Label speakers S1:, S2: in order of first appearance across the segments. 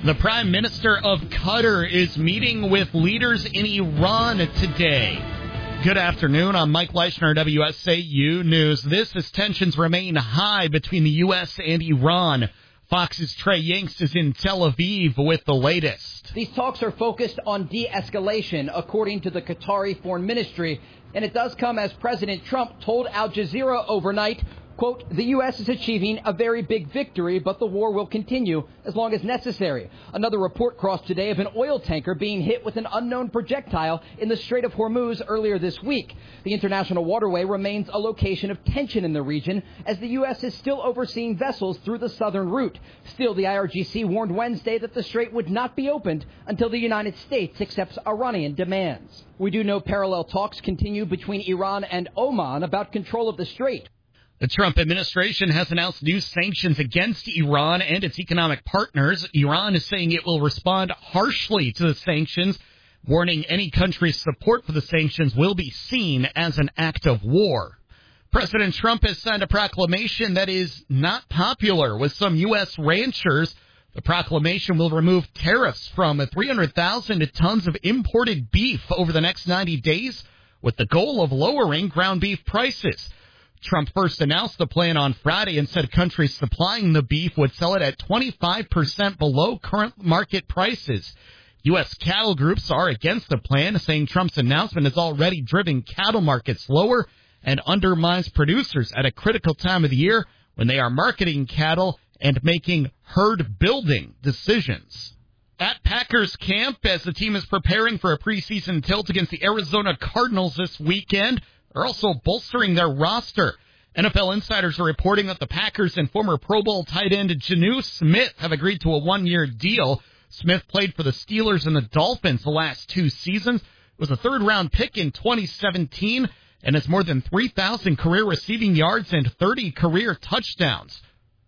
S1: The Prime Minister of Qatar is meeting with leaders in Iran today. Good afternoon. I'm Mike Leishner, WSAU News. This as tensions remain high between the U.S. and Iran. Fox's Trey Yanks is in Tel Aviv with the latest.
S2: These talks are focused on de-escalation, according to the Qatari Foreign Ministry. And it does come as President Trump told Al Jazeera overnight, quote, the U.S. is achieving a very big victory, but the war will continue as long as necessary. Another report crossed today of an oil tanker being hit with an unknown projectile in the Strait of Hormuz earlier this week. The international waterway remains a location of tension in the region as the U.S. is still overseeing vessels through the southern route. Still, the IRGC warned Wednesday that the strait would not be opened until the United States accepts Iranian demands. We do know parallel talks continue between Iran and Oman about control of the strait.
S1: The Trump administration has announced new sanctions against Iran and its economic partners. Iran is saying it will respond harshly to the sanctions, warning any country's support for the sanctions will be seen as an act of war. President Trump has signed a proclamation that is not popular with some U.S. ranchers. The proclamation will remove tariffs from 300,000 tons of imported beef over the next 90 days with the goal of lowering ground beef prices. Trump first announced the plan on Friday and said countries supplying the beef would sell it at 25% below current market prices. U.S. cattle groups are against the plan, saying Trump's announcement has already driven cattle markets lower and undermines producers at a critical time of the year when they are marketing cattle and making herd-building decisions. At Packers camp, as the team is preparing for a preseason tilt against the Arizona Cardinals this weekend, are also bolstering their roster. NFL insiders are reporting that the Packers and former Pro Bowl tight end Jonnu Smith have agreed to a one-year deal. Smith played for the Steelers and the Dolphins the last two seasons, was a third-round pick in 2017, and has more than 3,000 career receiving yards and 30 career touchdowns.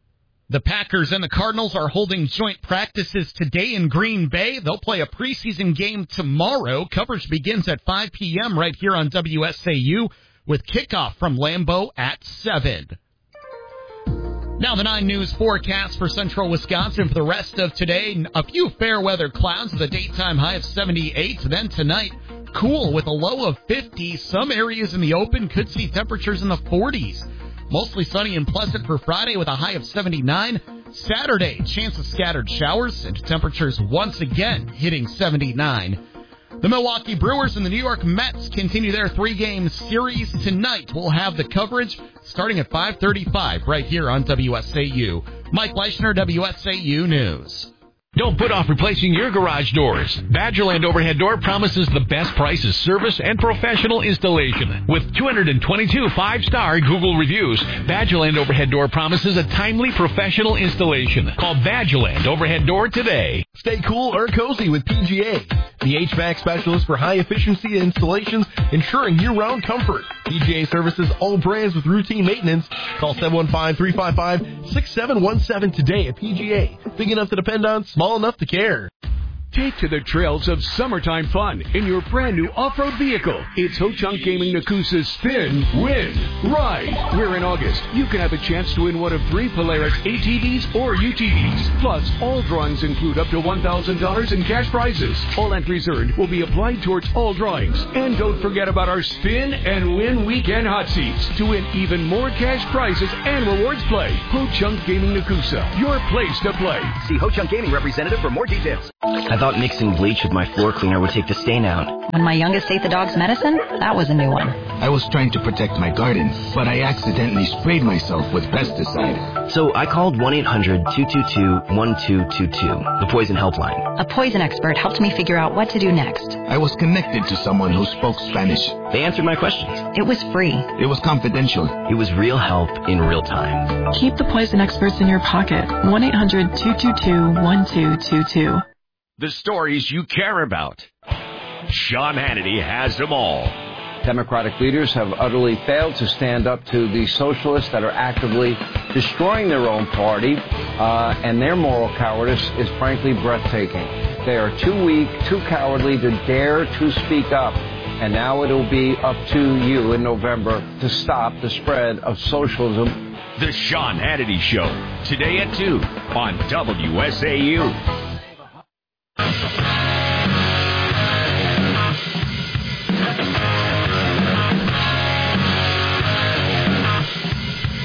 S1: The Packers and the Cardinals are holding joint practices today in Green Bay. They'll play a preseason game tomorrow. Coverage begins at 5 p.m. right here on WSAU with kickoff from Lambeau at 7. Now the 9 News forecast for central Wisconsin for the rest of today. A few fair weather clouds with a daytime high of 78. Then tonight, cool with a low of 50. Some areas in the open could see temperatures in the 40s. Mostly sunny and pleasant for Friday with a high of 79. Saturday, chance of scattered showers and temperatures once again hitting 79. The Milwaukee Brewers and the New York Mets continue their 3-game series tonight. We'll have the coverage starting at 5:35 right here on WSAU. Mike Leishner, WSAU News.
S3: Don't put off replacing your garage doors. Badgerland Overhead Door promises the best prices, service, and professional installation. With 222 5-star Google reviews, Badgerland Overhead Door promises a timely, professional installation. Call Badgerland Overhead Door today.
S4: Stay cool or cozy with PGA, the HVAC specialist for high-efficiency installations, ensuring year-round comfort. PGA services all brands with routine maintenance. Call 715-355-6717 today at PGA. Big enough to depend on, small enough to care.
S5: Take to the trails of summertime fun in your brand new off-road vehicle. It's Ho Chunk Gaming Nakusa's Spin, Win, Ride, where in August you can have a chance to win one of 3 Polaris ATVs or UTVs. Plus, all drawings include up to $1,000 in cash prizes. All entries earned will be applied towards all drawings. And don't forget about our Spin and Win weekend hot seats to win even more cash prizes and rewards play. Ho Chunk Gaming Nakusa, your place to play.
S6: See Ho Chunk Gaming representative for more details. I thought mixing bleach with my floor cleaner would take the stain out.
S7: When my youngest ate the dog's medicine, that was a new one.
S8: I was trying to protect my garden, but I accidentally sprayed myself with pesticide.
S6: So I called 1-800-222-1222, the poison helpline.
S7: A poison expert helped me figure out what to do next.
S8: I was connected to someone who spoke Spanish.
S6: They answered my questions.
S7: It was free.
S8: It was confidential.
S6: It was real help in real time.
S9: Keep the poison experts in your pocket. 1-800-222-1222.
S3: The stories you care about. Sean Hannity has them all.
S10: Democratic leaders have utterly failed to stand up to the socialists that are actively destroying their own party, and their moral cowardice is frankly breathtaking. They are too weak, too cowardly to dare to speak up. And now it'll be up to you in November to stop the spread of socialism.
S3: The Sean Hannity Show, today at 2 on WSAU.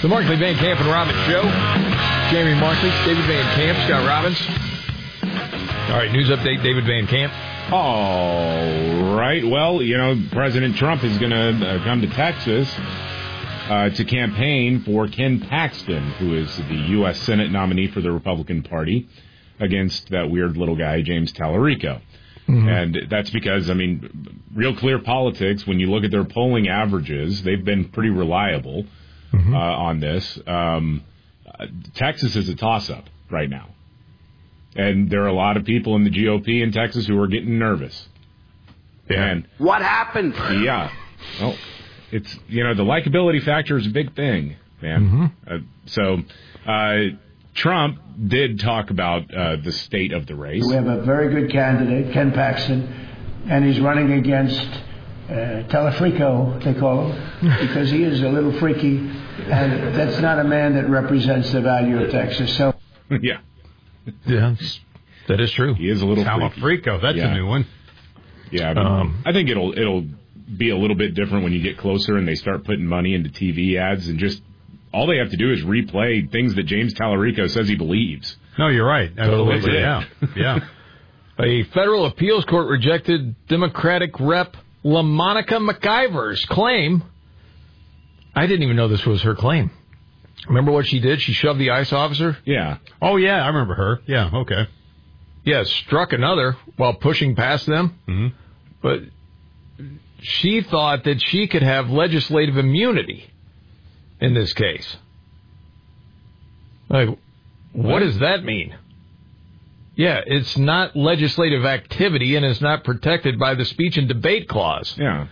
S11: The Markley, Van Camp, and Robbins Show. Jamie Markley, David Van Camp, Scott Robbins. All right, news update, David Van Camp.
S12: All right. Well, President Trump is going to come to Texas to campaign for Ken Paxton, who is the U.S. Senate nominee for the Republican Party, against that weird little guy, James Tallarico. Mm-hmm. And that's because, real clear politics, when you look at their polling averages, they've been pretty reliable on this. Texas is a toss-up right now. And there are a lot of people in the GOP in Texas who are getting nervous. Yeah. And
S13: what happened?
S12: Yeah. Well, it's, the likability factor is a big thing, man. Mm-hmm. Trump did talk about the state of the race.
S14: We have a very good candidate, Ken Paxton, and he's running against Telefrico, they call him, because he is a little freaky, and that's not a man that represents the value of Texas. So,
S12: yeah,
S11: that is true.
S12: He is a little
S15: Telefrico. That's a new one.
S12: Yeah, I think it'll be a little bit different when you get closer and they start putting money into TV ads and just. All they have to do is replay things that James Tallarico says he believes.
S15: No, you're right. Absolutely. Yeah.
S11: A federal appeals court rejected Democratic Rep. LaMonica McIver's claim. I didn't even know this was her claim. Remember what she did? She shoved the ICE officer?
S12: Yeah.
S15: Oh, yeah, I remember her. Yeah, okay.
S11: Yeah, struck another while pushing past them.
S15: Mm-hmm.
S11: But she thought that she could have legislative immunity in this case. Like, what does that mean? Yeah, it's not legislative activity and it's not protected by the speech and debate clause.
S12: Yeah.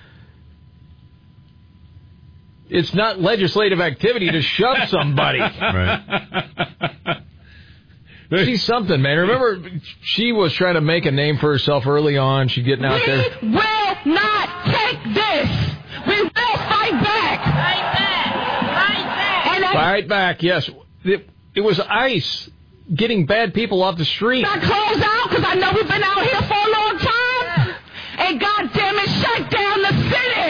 S11: It's not legislative activity to shove somebody.
S15: Right.
S11: She's something, man. Remember, she was trying to make a name for herself early on. She's getting out there.
S16: We will not take this. We will fight back. Fight back.
S11: Fight back, yes. It was ICE getting bad people off the street.
S16: I close out because I know we've been out here for a long time. And goddamn it, shut down the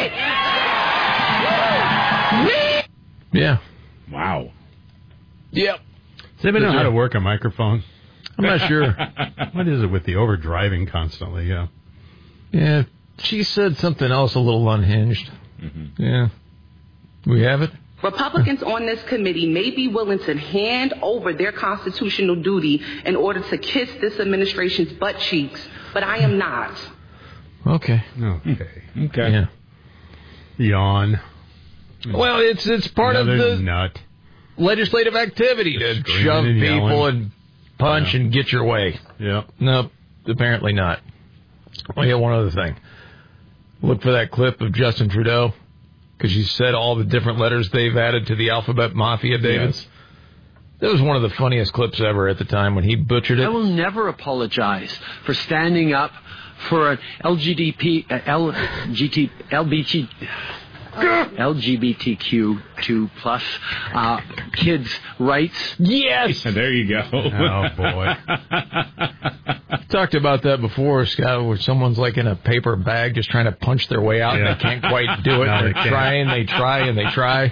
S16: city.
S11: Yeah.
S12: Wow.
S11: Yep.
S15: Does anybody know how to work a microphone?
S11: I'm not sure.
S15: What is it with the overdriving constantly? Yeah.
S11: Yeah. She said something else a little unhinged.
S12: Mm-hmm.
S11: Yeah. We have it?
S17: Republicans on this committee may be willing to hand over their constitutional duty in order to kiss this administration's butt cheeks, but I am not.
S11: Okay.
S12: Yeah.
S15: Yawn.
S11: Well, it's part of the
S15: nut.
S11: Legislative activity to shove people and punch and get your way.
S15: Yeah.
S11: Nope, apparently not. Oh, yeah, one other thing. Look for that clip of Justin Trudeau. Because you said all the different letters they've added to the alphabet mafia, David.
S12: Yes.
S11: That was one of the funniest clips ever at the time when he butchered it.
S18: I will never apologize for standing up for an LGBTQ2 plus kids' rights.
S11: Yes!
S12: There you go.
S15: Oh, boy.
S11: Talked about that before, Scott, where someone's like in a paper bag just trying to punch their way out and they can't quite do it.
S15: No,
S11: They're trying, they try, and they try.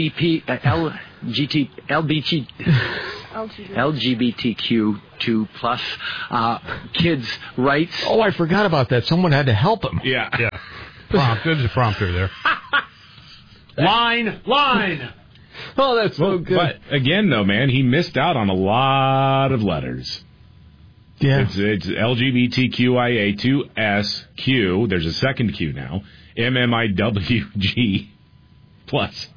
S18: LGBTQ2 plus kids' rights.
S11: Oh, I forgot about that. Someone had to help him.
S12: Yeah.
S15: There's a prompter there. Line.
S11: Oh, that's so good.
S12: But again, though, man, he missed out on a lot of letters.
S11: Yeah.
S12: It's LGBTQIA2SQ. There's a second Q now. MMIWG plus.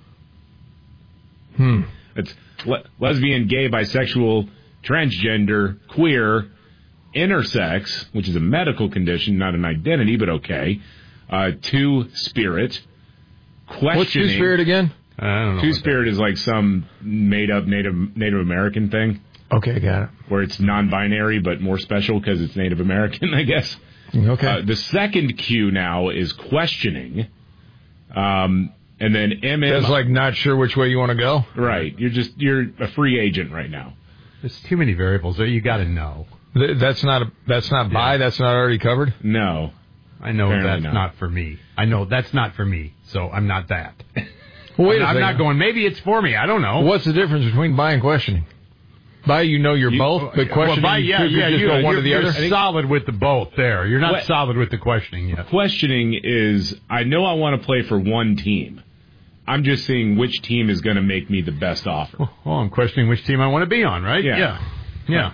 S12: It's lesbian, gay, bisexual, transgender, queer, intersex, which is a medical condition, not an identity, but okay. Two-spirit. Questioning.
S11: What's two-spirit again?
S15: I don't know.
S12: Two-spirit is like some made-up Native American thing.
S11: Okay, got it.
S12: Where it's non-binary, but more special because it's Native American, I guess.
S11: Okay.
S12: The second Q now is questioning. And then MM.
S11: That's like not sure which way you want to go?
S12: Right. You're a free agent right now.
S15: There's too many variables there. You got to know.
S11: That's not bi? That's not already covered?
S12: No.
S15: I know that's not for me. I know that's not for me, so I'm not that.
S11: Well, wait a
S15: I'm
S11: second.
S15: not going, maybe it's for me. I don't know.
S11: What's the difference between buy and questioning? Buy, you're both, but questioning,
S15: buy,
S11: you could just go one or the other.
S15: You're solid with the both there. You're not solid with the questioning yet.
S12: Questioning is, I know I want to play for one team. I'm just seeing which team is going to make me the best offer.
S15: Well, I'm questioning which team I want to be on, right? Yeah.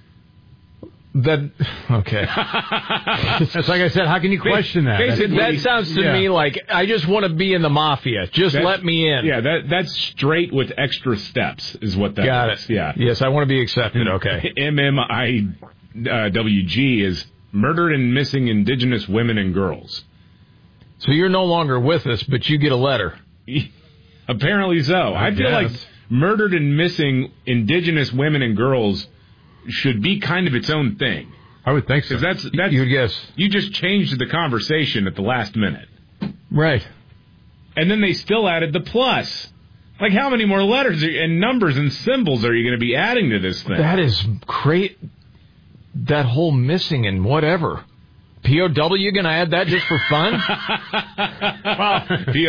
S11: Okay.
S15: That's like I said, how can you question that?
S11: That sounds to me like, I just want to be in the mafia. Just let me in.
S12: Yeah, that's straight with extra steps is what that
S11: Got
S12: is.
S11: it.
S12: Yeah.
S11: Yes, I want to be accepted. Okay.
S12: MMIWG is murdered and missing indigenous women and girls.
S11: So you're no longer with us, but you get a letter.
S12: Apparently so. I feel like murdered and missing indigenous women and girls should be kind of its own thing.
S15: I would think so.
S12: That's
S11: you would guess.
S12: You just changed the conversation at the last minute.
S11: Right.
S12: And then they still added the plus. Like, how many more letters and numbers and symbols are you going to be adding to this thing?
S11: That is great. That whole missing and whatever. POW, you going to add that just for fun?
S12: Well,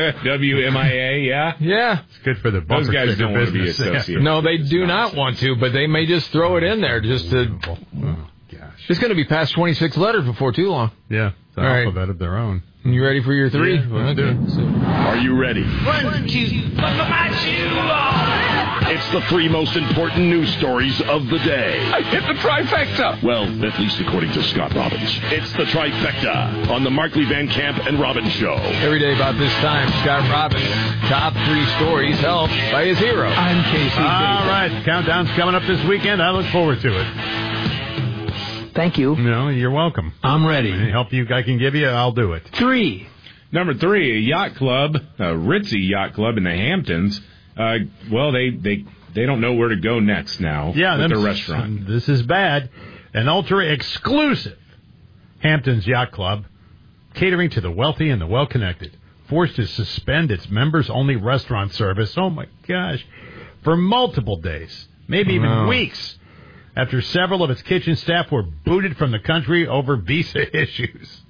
S12: POWMIA, yeah?
S11: Yeah.
S15: It's good for the bumper
S12: Those guys don't want to be
S15: business.
S12: associated.
S11: No, they do not want to, but they may just throw it in there just to...
S15: Oh, gosh.
S11: It's going to be past 26 letters before too long.
S15: Yeah. It's an alphabet of their own.
S11: You ready for your three?
S15: Yeah, let's do it.
S13: Are you ready?
S16: 1, 2, buckle my shoe on.
S13: It's the 3 most important news stories of the day.
S16: I hit the trifecta.
S13: Well, at least according to Scott Robbins. It's the trifecta on the Markley Van Camp and Robbins Show.
S11: Every day about this time, Scott Robbins. Top 3 stories helped by his hero.
S2: I'm Casey.
S15: All right. Countdown's coming up this weekend. I look forward to it.
S2: Thank you.
S15: No, you're welcome.
S2: I'm ready.
S15: Any help I can give you, I'll do it.
S2: 3.
S12: Number 3, a yacht club, a ritzy yacht club in the Hamptons. Well, they don't know where to go next now with their restaurant.
S15: This is bad. An ultra-exclusive Hamptons Yacht Club, catering to the wealthy and the well-connected, forced to suspend its members-only restaurant service, oh my gosh, for multiple days, maybe even weeks, after several of its kitchen staff were booted from the country over visa issues.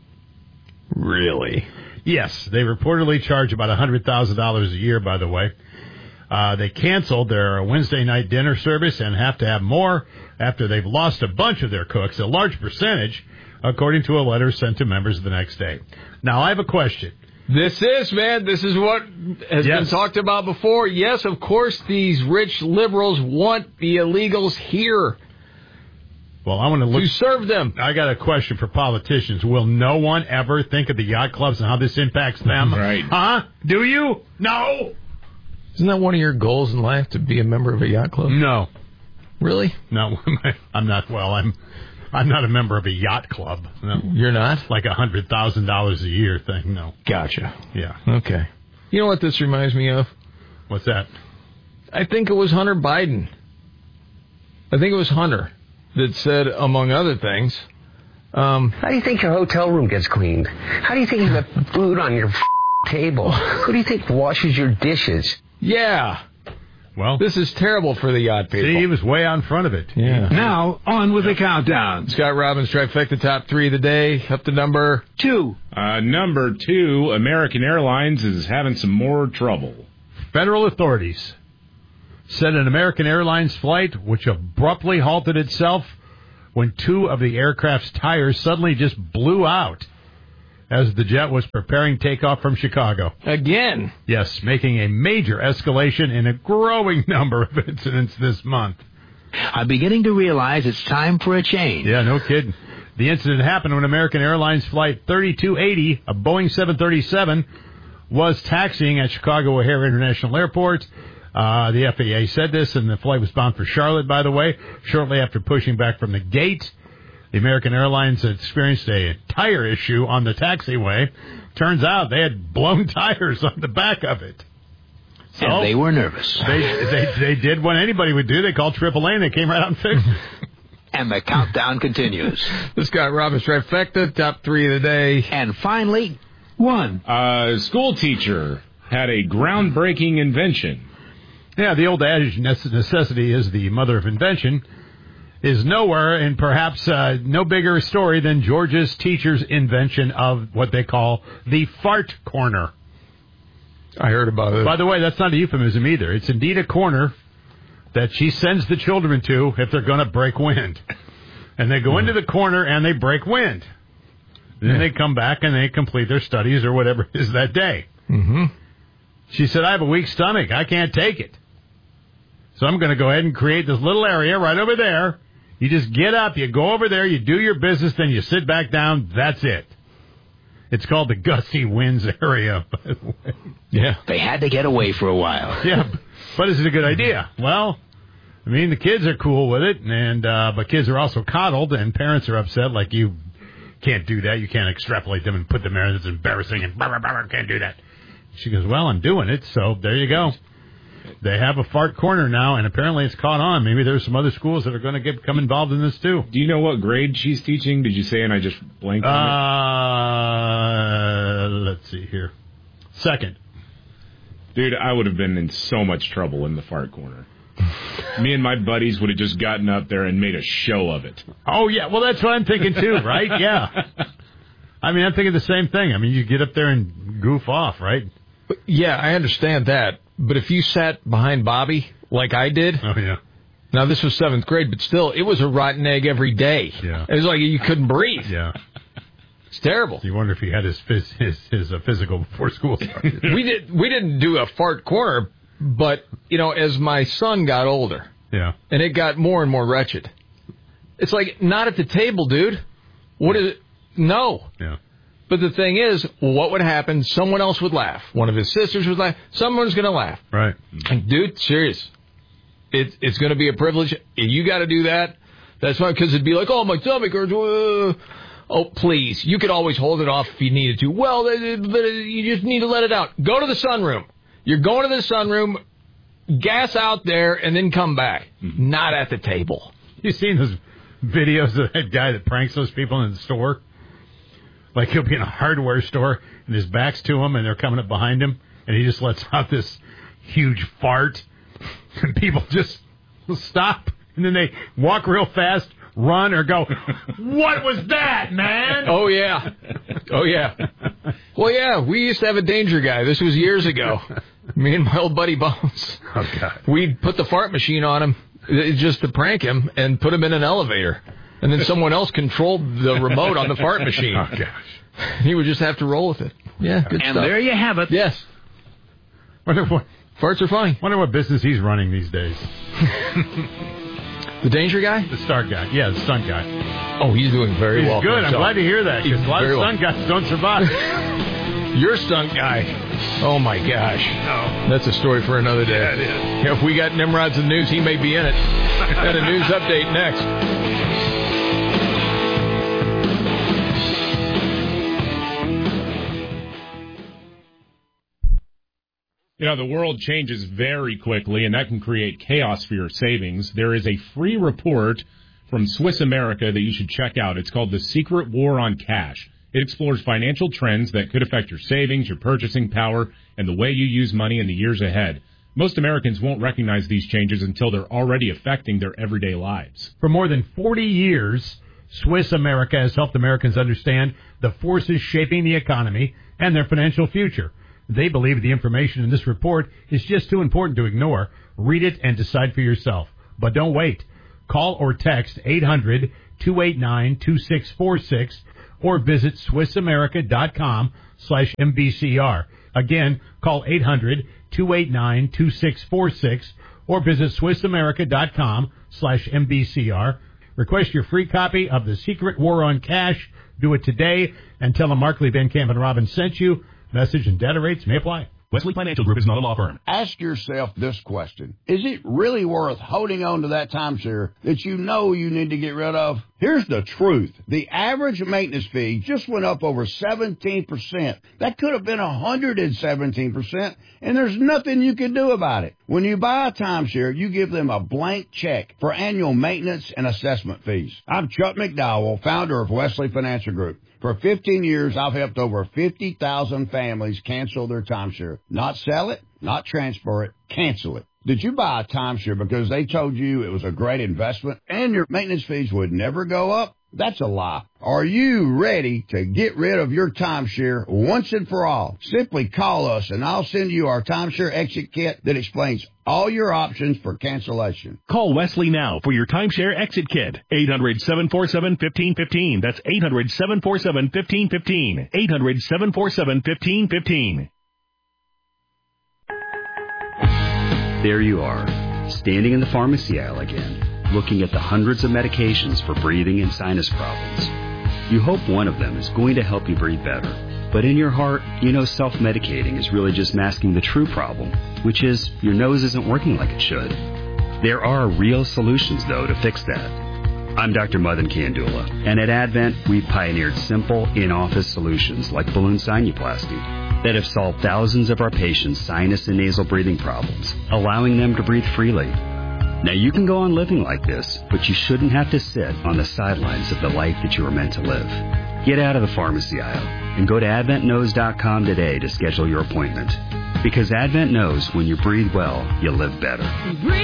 S11: Really?
S15: Yes, they reportedly charge about $100,000 a year, by the way. They canceled their Wednesday night dinner service and have to have more after they've lost a bunch of their cooks, a large percentage, according to a letter sent to members the next day. Now, I have a question.
S11: This is what has been talked about before. Yes, of course, these rich liberals want the illegals here.
S15: Well, I want to
S11: serve them.
S15: I got a question for politicians. Will no one ever think of the yacht clubs and how this impacts them?
S12: Right.
S15: Huh? Do you? No.
S11: Isn't that one of your goals in life, to be a member of a yacht club?
S15: No.
S11: Really?
S15: No, I'm not. Well, I'm not a member of a yacht club. No.
S11: You're not?
S15: Like $100,000 a year thing. No.
S11: Gotcha.
S15: Yeah.
S11: Okay. You know what this reminds me of?
S15: What's that?
S11: I think it was Hunter Biden. I think it was Hunter that said, among other things,
S19: how do you think your hotel room gets cleaned? How do you think you have food on your table? Who do you think washes your dishes?
S11: Yeah.
S15: Well,
S11: this is terrible for the yacht people.
S15: See, he was way on front of it.
S11: Yeah.
S5: Now, on with the countdown.
S11: Scott Robbins, trifecta top 3 of the day. Up to number
S5: 2.
S12: Number 2, American Airlines is having some more trouble.
S15: Federal authorities said an American Airlines flight, which abruptly halted itself when 2 of the aircraft's tires suddenly just blew out as the jet was preparing takeoff from Chicago.
S11: Again?
S15: Yes, making a major escalation in a growing number of incidents this month.
S5: I'm beginning to realize it's time for a change.
S15: Yeah, no kidding. The incident happened when American Airlines Flight 3280, a Boeing 737, was taxiing at Chicago O'Hare International Airport. The FAA said this, and the flight was bound for Charlotte, by the way. Shortly after pushing back from the gate, the American Airlines had experienced a tire issue on the taxiway. Turns out they had blown tires on the back of it.
S5: So and they were nervous.
S15: They did what anybody would do. They called AAA, and they came right out and fixed it.
S5: And the countdown continues.
S11: The Scott Robbins trifecta, top 3 of the day.
S5: And finally, 1.
S12: A school teacher had a groundbreaking invention.
S15: Yeah, the old adage, necessity is the mother of invention, is nowhere and perhaps no bigger a story than Georgia's teacher's invention of what they call the fart corner.
S11: I heard about it.
S15: By the way, that's not a euphemism either. It's indeed a corner that she sends the children to if they're going to break wind. And they go into the corner and they break wind. Then they come back and they complete their studies or whatever it is that day.
S11: Mm-hmm.
S15: She said, I have a weak stomach. I can't take it. So I'm going to go ahead and create this little area right over there. You just get up, you go over there, you do your business, then you sit back down. That's it. It's called the Gusty Winds area, by the way.
S11: Yeah.
S8: They had to get away for a while.
S15: Yeah, but is it a good idea? Well, I mean, the kids are cool with it, and but kids are also coddled, and parents are upset, like, you can't do that. You can't extrapolate them and put them there. It's embarrassing, and can't do that. She goes, well, I'm doing it, so there you go. They have a fart corner now, and apparently it's caught on. Maybe there's some other schools that are going to become involved in this, too.
S12: Do you know what grade she's teaching? Did you say, and I just blanked on it?
S15: Let's see here. Second.
S12: Dude, I would have been in so much trouble in the fart corner. Me and my buddies would have just gotten up there and made a show of it.
S15: Oh, yeah. Well, that's what I'm thinking, too, right? Yeah. I mean, I'm thinking the same thing. I mean, you get up there and goof off, right?
S11: Yeah, I understand that. But if you sat behind Bobby like I did...
S15: Oh, yeah.
S11: Now, this was 7th grade, but still, it was a rotten egg every day.
S15: Yeah.
S11: It was like you couldn't breathe.
S15: Yeah.
S11: It's terrible.
S15: You wonder if he had his physical before school started.
S11: We didn't do a fart corner, but, you know, as my son got older...
S15: Yeah.
S11: And it got more and more wretched. It's like, not at the table, dude. What is it? No.
S15: Yeah.
S11: But the thing is, what would happen? Someone else would laugh. One of his sisters would laugh. Someone's going to laugh.
S15: Right.
S11: Like, dude, serious. It's going to be a privilege. You got to do that. That's fine, because it'd be like, oh, my stomach hurts. Oh, please. You could always hold it off if you needed to. Well, but you just need to let it out. Go to the sunroom. You're going to the sunroom, gas out there, and then come back. Mm-hmm. Not at the table.
S15: You seen those videos of that guy that pranks those people in the store? Like, he'll be in a hardware store, and his back's to him, and they're coming up behind him, and he just lets out this huge fart, and people just stop, and then they walk real fast, run, or go, what was that, man?
S11: Oh, yeah. Oh, yeah. Well, yeah, we used to have a danger guy. This was years ago. Me and my old buddy Bones.
S15: Oh, God.
S11: We'd put the fart machine on him just to prank him and put him in an elevator. And then someone else controlled the remote on the fart machine.
S15: Oh, gosh.
S11: He would just have to roll with it. Yeah, good
S8: and
S11: stuff.
S8: There you have it.
S11: Yes. Farts are funny.
S15: Wonder what business he's running these days.
S11: The danger guy?
S15: The start guy. Yeah, the stunt guy.
S11: Oh, he's doing very well.
S15: He's good. I'm glad to hear that, because a lot of stunt guys don't survive.
S11: Your stunt guy. Oh, my gosh.
S15: Oh.
S11: That's a story for another day.
S15: Yeah, it is.
S11: Yeah, if we got Nimrod's in the news, he may be in it. Got a news update next.
S12: You know, the world changes very quickly, and that can create chaos for your savings. There is a free report from Swiss America that you should check out. It's called The Secret War on Cash. It explores financial trends that could affect your savings, your purchasing power, and the way you use money in the years ahead. Most Americans won't recognize these changes until they're already affecting their everyday lives.
S15: For more than 40 years, Swiss America has helped Americans understand the forces shaping the economy and their financial future. They believe the information in this report is just too important to ignore. Read it and decide for yourself. But don't wait. Call or text 800-289-2646 or visit SwissAmerica.com/MBCR. Again, call 800-289-2646 or visit SwissAmerica.com/MBCR. Request your free copy of The Secret War on Cash. Do it today and tell them Markley, Van Camp, and Robin sent you. Message and data rates may apply.
S20: Wesley Financial Group is not a law firm.
S21: Ask yourself this question. Is it really worth holding on to that timeshare that you know you need to get rid of? Here's the truth. The average maintenance fee just went up over 17%. That could have been 117%, and there's nothing you can do about it. When you buy a timeshare, you give them a blank check for annual maintenance and assessment fees. I'm Chuck McDowell, founder of Wesley Financial Group. For 15 years, I've helped over 50,000 families cancel their timeshare. Not sell it, not transfer it, cancel it. Did you buy a timeshare because they told you it was a great investment and your maintenance fees would never go up? That's a lie. Are you ready to get rid of your timeshare once and for all? Simply call us and I'll send you our timeshare exit kit that explains all your options for cancellation.
S13: Call Wesley now for your timeshare exit kit. 800-747-1515. That's 800-747-1515. 800-747-1515.
S1: There you are, standing in the pharmacy aisle again, looking at the hundreds of medications for breathing and sinus problems. You hope one of them is going to help you breathe better. But in your heart, you know self-medicating is really just masking the true problem, which is your nose isn't working like it should. There are real solutions, though, to fix that. I'm Dr. Madan Kandula, and at Advent, we've pioneered simple, in-office solutions like balloon sinuplasty that have solved thousands of our patients' sinus and nasal breathing problems, allowing them to breathe freely. Now, you can go on living like this, but you shouldn't have to sit on the sidelines of the life that you were meant to live. Get out of the pharmacy aisle and go to AdventKnows.com today to schedule your appointment. Because Advent knows when you breathe well, you live better.